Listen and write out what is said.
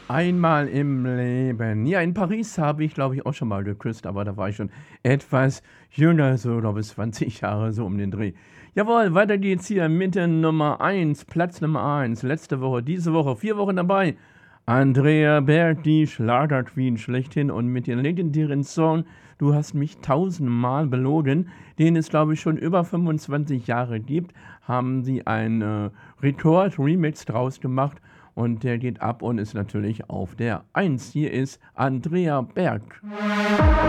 Einmal im Leben. Ja, in Paris habe ich, glaube ich, auch schon mal geküsst, aber da war ich schon etwas jünger, so, glaube ich, 20 Jahre, so um den Dreh. Jawohl, weiter geht's hier mit der Nummer eins, Platz Nummer eins. Letzte Woche, diese Woche, 4 Wochen dabei. Andrea Berg, die Schlagerqueen schlechthin und mit ihrem legendären Song „Du hast mich tausendmal belogen", den es, glaube ich, schon über 25 Jahre gibt, haben sie einen Record-Remix draus gemacht und der geht ab und ist natürlich auf der Eins. Hier ist Andrea Berg.